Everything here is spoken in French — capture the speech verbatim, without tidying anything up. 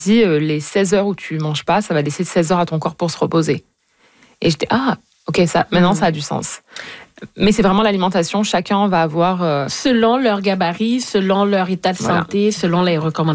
dit euh, les seize heures où tu manges pas, ça va laisser seize heures à ton corps pour se reposer. Et j'étais, ah, ok, ça, maintenant, mmh. ça a du sens. Mais c'est vraiment l'alimentation. Chacun va avoir... Euh... Selon leur gabarit, selon leur état de voilà. santé, selon les recommandations.